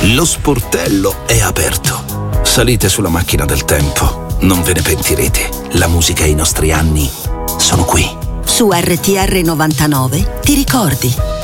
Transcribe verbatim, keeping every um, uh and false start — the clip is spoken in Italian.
Lo sportello è aperto. Salite sulla macchina del tempo. Non ve ne pentirete. La musica e i nostri anni sono qui. Su R T R novantanove ti ricordi.